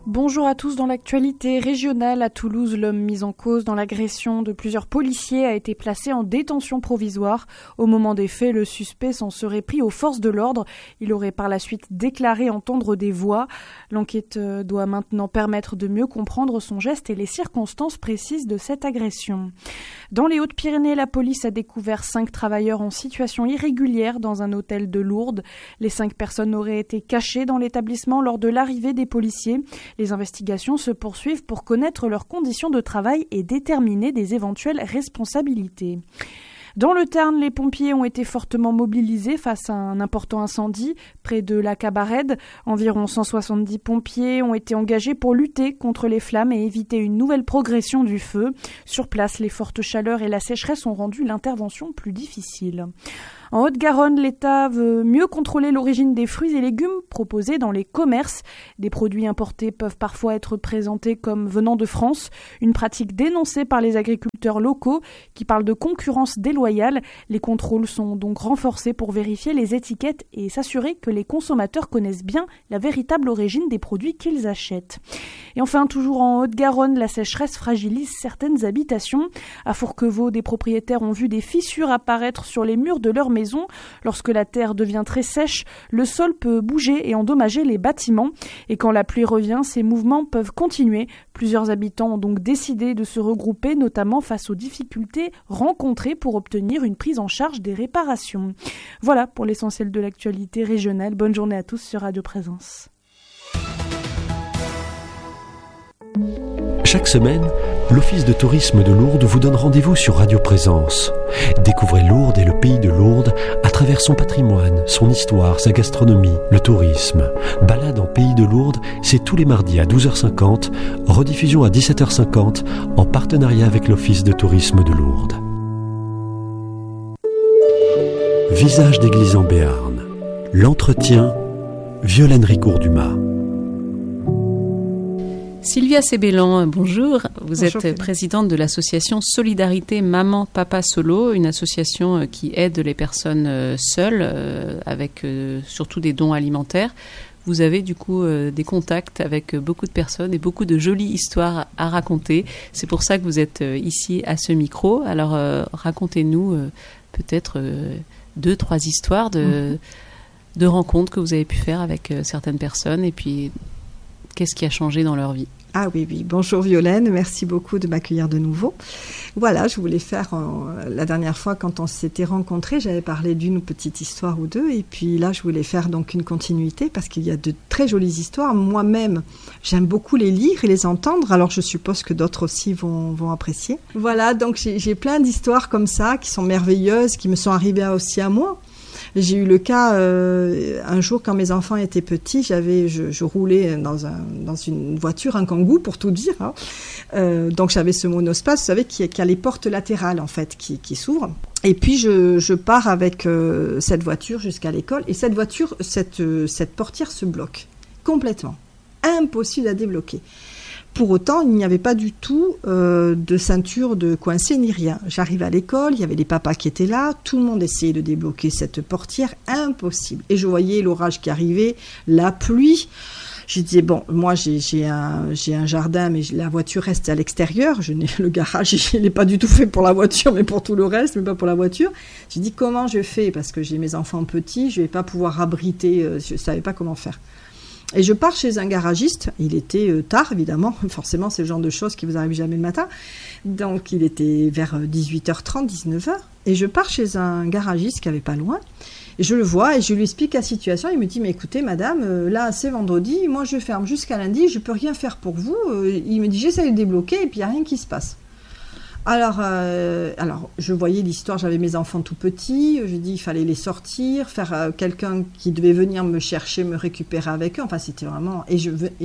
Bonjour à tous. Dans l'actualité régionale, à Toulouse, l'homme mis en cause dans l'agression de plusieurs policiers a été placé en détention provisoire. Au moment des faits, le suspect s'en serait pris aux forces de l'ordre. Il aurait par la suite déclaré entendre des voix. L'enquête doit maintenant permettre de mieux comprendre son geste et les circonstances précises de cette agression. Dans les Hautes-Pyrénées, la police a découvert 5 travailleurs en situation irrégulière dans un hôtel de Lourdes. Les 5 personnes auraient été cachées dans l'établissement lors de l'arrivée des policiers. Les investigations se poursuivent pour connaître leurs conditions de travail et déterminer des éventuelles responsabilités. Dans le Tarn, les pompiers ont été fortement mobilisés face à un important incendie près de la Cabarède. Environ 170 pompiers ont été engagés pour lutter contre les flammes et éviter une nouvelle progression du feu. Sur place, les fortes chaleurs et la sécheresse ont rendu l'intervention plus difficile. En Haute-Garonne, l'État veut mieux contrôler l'origine des fruits et légumes proposés dans les commerces. Des produits importés peuvent parfois être présentés comme venant de France, une pratique dénoncée par les agriculteurs locaux qui parlent de concurrence déloyale. Les contrôles sont donc renforcés pour vérifier les étiquettes et s'assurer que les consommateurs connaissent bien la véritable origine des produits qu'ils achètent. Et enfin, toujours en Haute-Garonne, la sécheresse fragilise certaines habitations. À Fourquevaux, des propriétaires ont vu des fissures apparaître sur les murs de leur maison. Lorsque la terre devient très sèche, le sol peut bouger et endommager les bâtiments. Et quand la pluie revient, ces mouvements peuvent continuer. Plusieurs habitants ont donc décidé de se regrouper, notamment face aux difficultés rencontrées pour obtenir une prise en charge des réparations. Voilà pour l'essentiel de l'actualité régionale. Bonne journée à tous sur Radio Présence. Chaque semaine, l'Office de tourisme de Lourdes vous donne rendez-vous sur Radio Présence. Découvrez Lourdes et le pays de Lourdes à travers son patrimoine, son histoire, sa gastronomie, le tourisme. Balade en pays de Lourdes, c'est tous les mardis à 12h50, rediffusion à 17h50, en partenariat avec l'Office de tourisme de Lourdes. Visage d'église en Béarn. L'entretien, Violaine Ricourt-Dumas. Sylvia Sébélan, bonjour. Vous Bonjour, êtes présidente de l'association Solidarité Maman Papa Solo, une association qui aide les personnes seules, avec surtout des dons alimentaires. Vous avez du coup des contacts avec beaucoup de personnes et beaucoup de jolies histoires à raconter. C'est pour ça que vous êtes ici à ce micro. Alors racontez-nous peut-être 2-3 histoires de rencontres que vous avez pu faire avec certaines personnes et puis qu'est-ce qui a changé dans leur vie? Ah oui. Bonjour Violaine, merci beaucoup de m'accueillir de nouveau. Voilà, je voulais faire, la dernière fois quand on s'était rencontrés, j'avais parlé d'une petite histoire ou deux, et puis là je voulais faire donc une continuité parce qu'il y a de très jolies histoires. Moi-même, j'aime beaucoup les lire et les entendre, alors je suppose que d'autres aussi vont apprécier. Voilà, donc j'ai plein d'histoires comme ça qui sont merveilleuses, qui me sont arrivées aussi à moi. J'ai eu le cas un jour quand mes enfants étaient petits, je roulais dans une voiture, un Kangoo pour tout dire. Hein. Donc j'avais ce monospace, vous savez, qui a les portes latérales en fait, qui s'ouvrent. Et puis je pars avec cette voiture jusqu'à l'école et cette voiture, cette portière se bloque complètement, impossible à débloquer. Pour autant, il n'y avait pas du tout de ceinture de coincé ni rien. J'arrive à l'école, il y avait les papas qui étaient là, tout le monde essayait de débloquer cette portière, impossible. Et je voyais l'orage qui arrivait, la pluie. Je disais, bon, moi j'ai un jardin, mais la voiture reste à l'extérieur. Le garage, il n'est pas du tout fait pour la voiture, mais pour tout le reste, mais pas pour la voiture. J'ai dit, comment je fais? Parce que j'ai mes enfants petits, je ne vais pas pouvoir abriter, je ne savais pas comment faire. Et je pars chez un garagiste, il était tard évidemment, forcément c'est le genre de choses qui vous arrivent jamais le matin, donc il était vers 18h30, 19h, et je pars chez un garagiste qui avait pas loin, et je le vois et je lui explique la situation, il me dit mais écoutez madame, là c'est vendredi, moi je ferme jusqu'à lundi, je peux rien faire pour vous, il me dit j'essaie de débloquer et puis il n'y a rien qui se passe. Alors, je voyais l'histoire, j'avais mes enfants tout petits, je dis il fallait les sortir, faire quelqu'un qui devait venir me chercher, me récupérer avec eux, enfin c'était vraiment... Et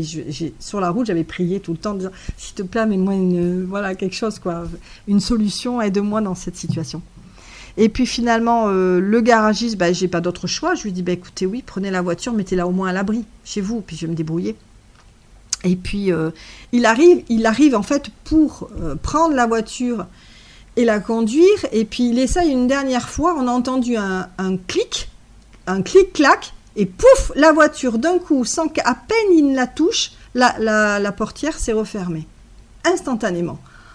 sur la route, j'avais prié tout le temps, en disant s'il te plaît, amène-moi quelque chose, quoi, une solution, aide-moi dans cette situation. Et puis finalement, le garagiste, j'ai pas d'autre choix, je lui dis écoutez, oui, prenez la voiture, mettez-la au moins à l'abri, chez vous, puis je vais me débrouiller. Et puis, il arrive en fait pour prendre la voiture et la conduire. Et puis, il essaye une dernière fois. On a entendu un clic-clac. Et pouf, la voiture, d'un coup, sans qu'à peine il ne la touche, la portière s'est refermée instantanément.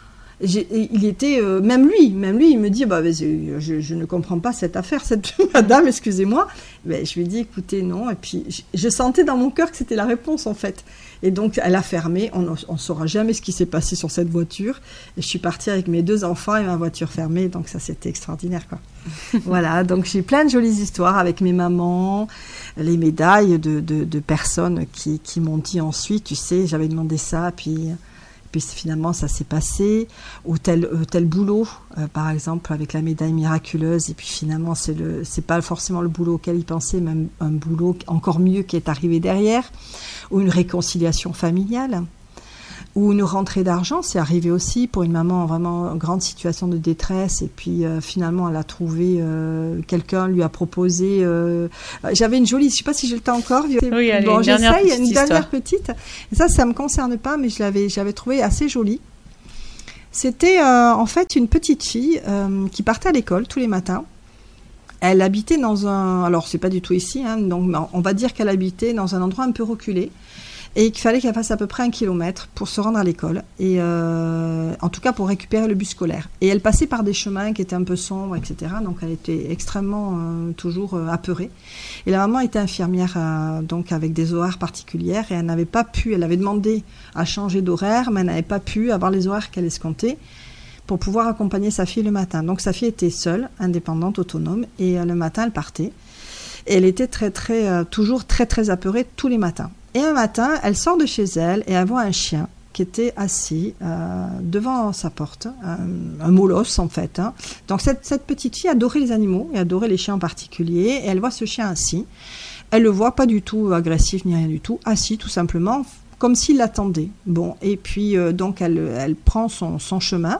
Il était, même lui, il me dit, je ne comprends pas cette affaire, cette madame, excusez-moi. Mais je lui ai dit, écoutez, non. Et puis, je sentais dans mon cœur que c'était la réponse, en fait. Et donc, elle a fermé. On ne saura jamais ce qui s'est passé sur cette voiture. Et je suis partie avec mes 2 enfants et ma voiture fermée. Donc, ça, c'était extraordinaire, quoi. Voilà. Donc, j'ai plein de jolies histoires avec mes mamans, les médailles de personnes qui m'ont dit ensuite, tu sais, j'avais demandé ça, puis finalement ça s'est passé, ou tel boulot, par exemple avec la médaille miraculeuse, et puis finalement c'est pas forcément le boulot auquel il pensait, même un boulot encore mieux qui est arrivé derrière, ou une réconciliation familiale, ou une rentrée d'argent, c'est arrivé aussi pour une maman vraiment en grande situation de détresse, et puis finalement elle a trouvé, quelqu'un lui a proposé, j'avais une jolie, je ne sais pas si je le temps encore, oui, allez, bon, j'essaye, une dernière petite, et ça ne me concerne pas, mais j'avais trouvé assez jolie. C'était en fait une petite fille qui partait à l'école tous les matins. Elle habitait dans alors c'est pas du tout ici, hein, donc on va dire qu'elle habitait dans un endroit un peu reculé, et qu'il fallait qu'elle fasse à peu près 1 kilomètre pour se rendre à l'école, et en tout cas pour récupérer le bus scolaire. Et elle passait par des chemins qui étaient un peu sombres, etc. Donc elle était extrêmement toujours apeurée. Et la maman était infirmière, donc avec des horaires particulières, et elle n'avait pas pu, elle avait demandé à changer d'horaire, mais elle n'avait pas pu avoir les horaires qu'elle escomptait pour pouvoir accompagner sa fille le matin. Donc sa fille était seule, indépendante, autonome, et le matin elle partait. Et elle était toujours très apeurée tous les matins. Et un matin, elle sort de chez elle et elle voit un chien qui était assis devant sa porte, un molosse en fait. Hein. Donc cette petite fille adorait les animaux et adorait les chiens en particulier, et elle voit ce chien assis. Elle le voit pas du tout agressif ni rien du tout, assis tout simplement, comme s'il l'attendait. Bon, et puis donc elle prend son chemin.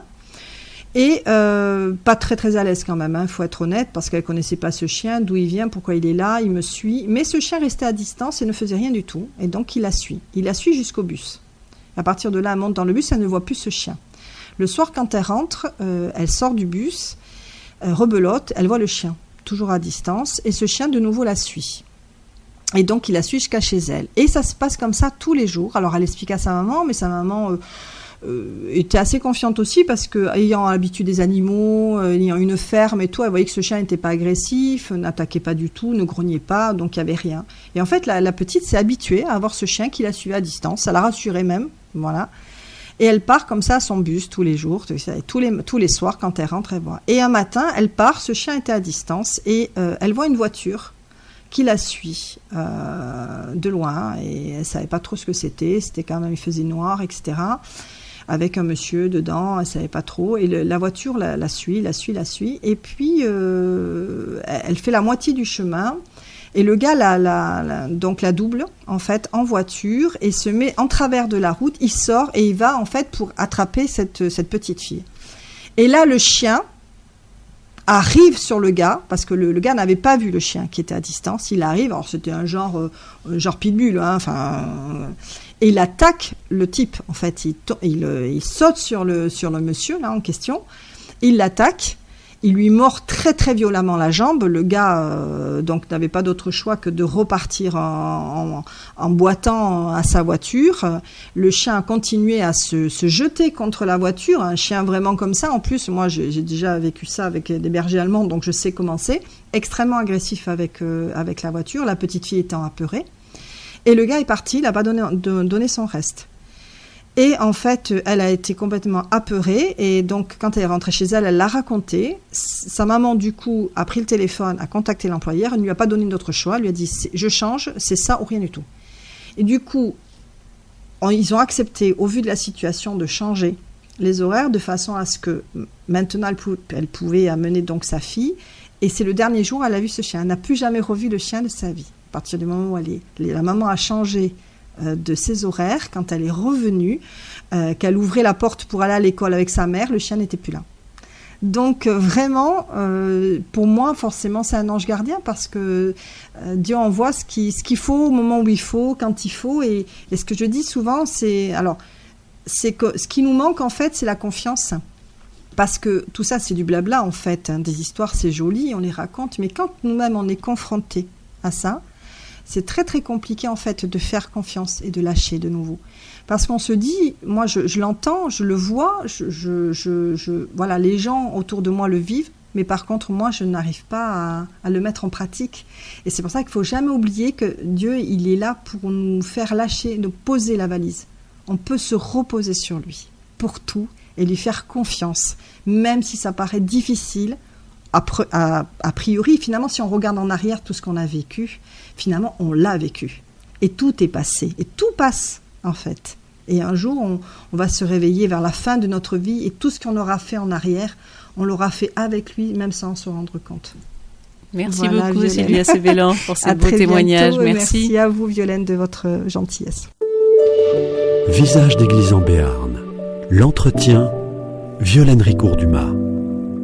Et pas très à l'aise quand même, faut être honnête, parce qu'elle connaissait pas ce chien, d'où il vient, pourquoi il est là, il me suit. Mais ce chien restait à distance et ne faisait rien du tout, et donc il la suit. Il la suit jusqu'au bus. À partir de là, elle monte dans le bus, elle ne voit plus ce chien. Le soir, quand elle rentre, elle sort du bus, rebelote, elle voit le chien, toujours à distance, et ce chien de nouveau la suit. Et donc il la suit jusqu'à chez elle. Et ça se passe comme ça tous les jours. Alors elle explique à sa maman, mais sa maman était assez confiante aussi, parce que ayant l'habitude des animaux, ayant une ferme et tout, elle voyait que ce chien n'était pas agressif, n'attaquait pas du tout, ne grognait pas, donc il n'y avait rien. Et en fait, la petite s'est habituée à avoir ce chien qui la suivait à distance, ça la rassurait même, voilà. Et elle part comme ça à son bus tous les jours, tous les soirs quand elle rentre, elle voit. Et un matin, elle part, ce chien était à distance, et elle voit une voiture qui la suit de loin, et elle ne savait pas trop ce que c'était quand même, il faisait noir, etc., avec un monsieur dedans, elle ne savait pas trop, et la voiture la suit, et puis elle fait la moitié du chemin, et le gars donc la double, en fait, en voiture, et se met en travers de la route, il sort, et il va, en fait, pour attraper cette petite fille. Et là, le chien arrive sur le gars, parce que le gars n'avait pas vu le chien qui était à distance, il arrive, alors c'était un genre pitbull, hein, et il attaque le type, en fait, il saute sur le monsieur là en question, il l'attaque, il lui mord très violemment la jambe, le gars donc n'avait pas d'autre choix que de repartir en boitant à sa voiture. Le chien a continué à se jeter contre la voiture, un chien vraiment comme ça, en plus moi j'ai déjà vécu ça avec des bergers allemands, donc je sais comment c'est, extrêmement agressif avec la voiture, la petite fille étant apeurée. Et le gars est parti, il n'a pas donné son reste. Et en fait, elle a été complètement apeurée. Et donc, quand elle est rentrée chez elle, elle l'a raconté. Sa maman, du coup, a pris le téléphone, a contacté l'employeur. Elle ne lui a pas donné d'autre choix. Elle lui a dit, je change, c'est ça ou rien du tout. Et du coup, ils ont accepté, au vu de la situation, de changer les horaires de façon à ce que maintenant, elle pouvait amener donc sa fille. Et c'est le dernier jour, elle a vu ce chien. Elle n'a plus jamais revu le chien de sa vie. À partir du moment où la maman a changé de ses horaires, quand elle est revenue, qu'elle ouvrait la porte pour aller à l'école avec sa mère, le chien n'était plus là. Donc vraiment, pour moi, forcément, c'est un ange gardien, parce que Dieu envoie ce qu'il faut au moment où il faut, quand il faut. Et ce que je dis souvent, c'est que ce qui nous manque, en fait, c'est la confiance. Parce que tout ça, c'est du blabla, en fait. Hein. Des histoires, c'est joli, on les raconte. Mais quand nous-mêmes, on est confrontés à ça, c'est très très compliqué en fait de faire confiance et de lâcher de nouveau. Parce qu'on se dit, moi je l'entends, je le vois, voilà, les gens autour de moi le vivent, mais par contre moi je n'arrive pas à le mettre en pratique. Et c'est pour ça qu'il ne faut jamais oublier que Dieu, il est là pour nous faire lâcher, nous poser la valise. On peut se reposer sur lui pour tout et lui faire confiance, même si ça paraît difficile. A priori, finalement, si on regarde en arrière tout ce qu'on a vécu, finalement, on l'a vécu. Et tout est passé. Et tout passe, en fait. Et un jour, on va se réveiller vers la fin de notre vie et tout ce qu'on aura fait en arrière, on l'aura fait avec lui, même sans se rendre compte. Merci beaucoup, Sylvia Sebélan, pour ces beaux témoignages. Merci à vous, Violaine, de votre gentillesse. Visage d'église en Béarn. L'entretien, Violaine Ricourt-Dumas.